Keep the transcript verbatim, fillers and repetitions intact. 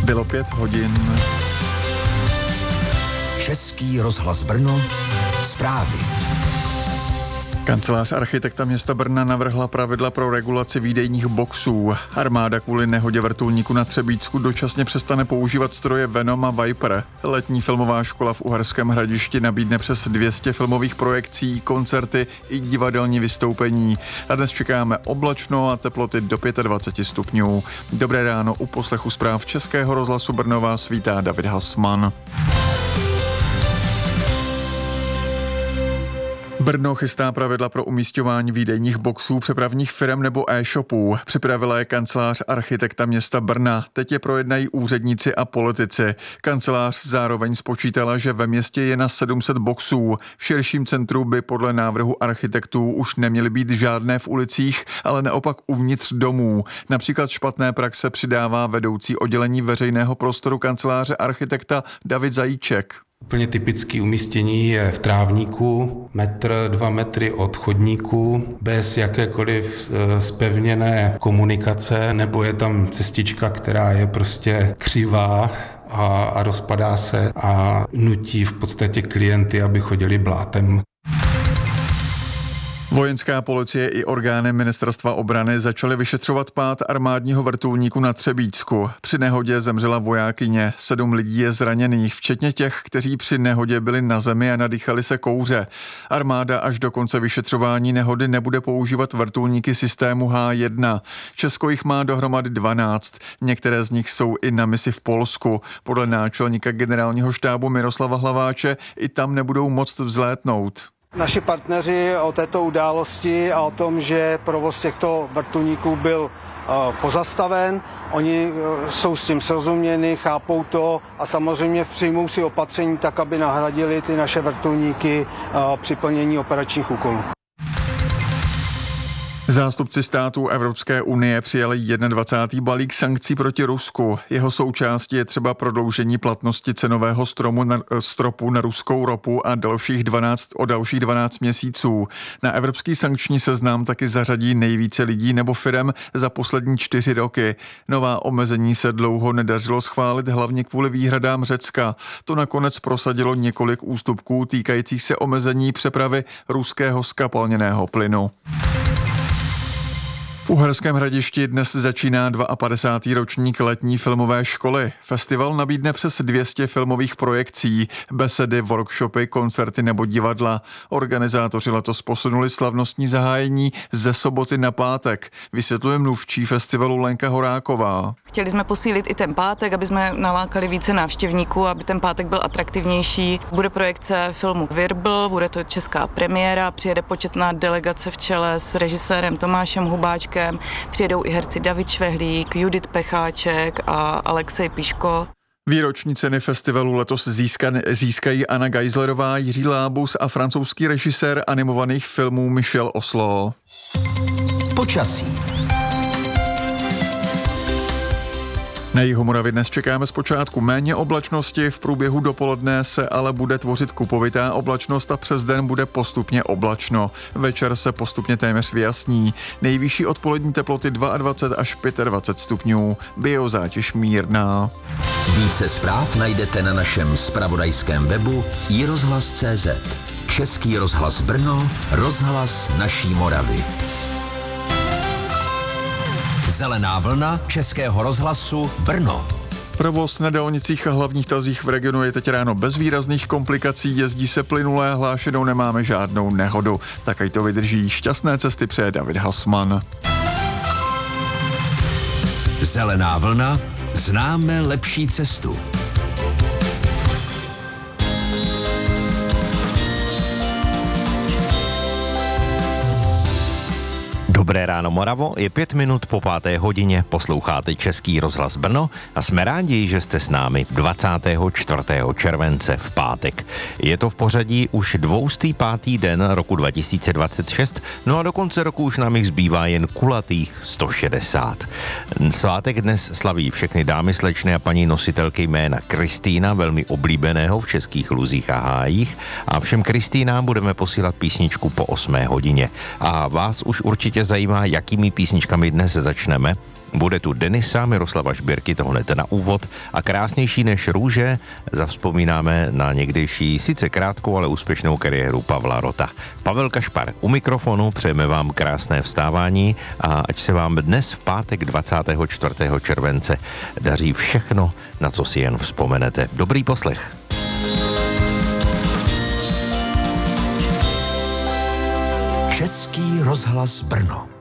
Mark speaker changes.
Speaker 1: Bylo pět hodin.
Speaker 2: Český rozhlas Brno, zprávy.
Speaker 1: Kancelář architekta města Brna navrhla pravidla pro regulaci výdejních boxů. Armáda kvůli nehodě vrtulníku na Třebíčsku dočasně přestane používat stroje Venom a Viper. Letní filmová škola v Uherském Hradišti nabídne přes dvě stě filmových projekcí, koncerty i divadelní vystoupení. A dnes čekáme oblačno a teploty do dvacet pět stupňů. Dobré ráno, u poslechu zpráv Českého rozhlasu Brno vás vítá David Hasman. Brno chystá pravidla pro umísťování výdejních boxů přepravních firem nebo e-shopů. Připravila je kancelář architekta města Brna. Teď je projednají úředníci a politici. Kancelář zároveň spočítala, že ve městě je na sedm set boxů. V širším centru by podle návrhu architektů už neměly být žádné v ulicích, ale naopak uvnitř domů. Například špatné praxe přidává vedoucí oddělení veřejného prostoru kanceláře architekta David Zajíček.
Speaker 3: Úplně typické umístění je v trávníku, metr, dva metry od chodníku, bez jakékoliv zpevněné komunikace, nebo je tam cestička, která je prostě křivá a, a rozpadá se a nutí v podstatě klienty, aby chodili blátem.
Speaker 1: Vojenská policie i orgány ministerstva obrany začaly vyšetřovat pád armádního vrtulníku na Třebíčsku. Při nehodě zemřela vojákyně, sedm lidí je zraněných, včetně těch, kteří při nehodě byli na zemi a nadýchali se kouře. Armáda až do konce vyšetřování nehody nebude používat vrtulníky systému H jedna. Česko jich má dohromady dvanáct, některé z nich jsou i na misi v Polsku. Podle náčelníka generálního štábu Miroslava Hlaváče i tam nebudou moct vzlétnout.
Speaker 4: Naši partneři o této události a o tom, že provoz těchto vrtulníků byl uh, pozastaven, oni uh, jsou s tím srozuměni, chápou to a samozřejmě přijmou si opatření tak, aby nahradili ty naše vrtulníky uh, při plnění operačních úkolů.
Speaker 1: Zástupci států Evropské unie přijali dvacátý první balík sankcí proti Rusku. Jeho součástí je třeba prodloužení platnosti cenového stromu na, stropu na ruskou ropu a dalších dvanáct, o dalších dvanáct měsíců. Na evropský sankční seznam taky zařadí nejvíce lidí nebo firem za poslední čtyři roky. Nová omezení se dlouho nedařilo schválit, hlavně kvůli výhradám Řecka. To nakonec prosadilo několik ústupků týkajících se omezení přepravy ruského zkapalněného plynu. V Uherském Hradišti dnes začíná padesátý druhý ročník letní filmové školy. Festival nabídne přes dvě stě filmových projekcí, besedy, workshopy, koncerty nebo divadla. Organizátoři letos posunuli slavnostní zahájení ze soboty na pátek. Vysvětluje mluvčí festivalu Lenka Horáková.
Speaker 5: Chtěli jsme posílit i ten pátek, aby jsme nalákali více návštěvníků, aby ten pátek byl atraktivnější. Bude projekce filmu Virbl, bude to česká premiéra, přijede početná delegace v čele s režisérem Tomášem Hubáčkem. Přijedou i herci David Švehlík, Judit Pecháček a Alexej Piško.
Speaker 1: Výroční ceny festivalu letos získa, získají Anna Geislerová, Jiří Lábus a francouzský režisér animovaných filmů Michel Oslo.
Speaker 2: Počasí.
Speaker 1: Na jihu Moravy dnes čekáme zpočátku méně oblačnosti, v průběhu dopoledne se ale bude tvořit kupovitá oblačnost a přes den bude postupně oblačno. Večer se postupně téměř vyjasní. Nejvyšší odpolední teploty dvacet dva až dvacet pět stupňů, biozátěž mírná.
Speaker 2: Více zpráv najdete na našem zpravodajském webu i rozhlas tečka cé zet. Český rozhlas Brno, rozhlas naší Moravy. Zelená vlna Českého rozhlasu Brno.
Speaker 1: Provoz na dálnicích a hlavních tazích v regionu je teď ráno bez výrazných komplikací, jezdí se plynulé, hlášenou nemáme žádnou nehodu. Tak ať to vydrží. Šťastné cesty přeje David Hasman.
Speaker 2: Zelená vlna, známe lepší cestu.
Speaker 6: Dobré ráno Moravo, je pět minut po páté hodině, posloucháte Český rozhlas Brno a jsme rádi, že jste s námi dvacátého čtvrtého července v pátek. Je to v pořadí už dvoustý pátý den roku dva tisíce dvacet šest, no a do konce roku už nám jich zbývá jen kulatých sto šedesát. Svátek dnes slaví všechny dámy, slečny a paní nositelky jména Kristýna, velmi oblíbeného v českých luzích a hájích, a všem Kristýnám budeme posílat písničku po osmé hodině. A vás už určitě zajímá, jakými písničkami dnes začneme. Bude tu Denisa Miroslava Šbírky, to hned na úvod, a krásnější než růže zavzpomínáme na někdejší sice krátkou, ale úspěšnou kariéru Pavla Rota. Pavel Kašpar u mikrofonu, přejeme vám krásné vstávání a ať se vám dnes v pátek dvacátého čtvrtého července daří všechno, na co si jen vzpomenete. Dobrý poslech.
Speaker 2: Český rozhlas Brno.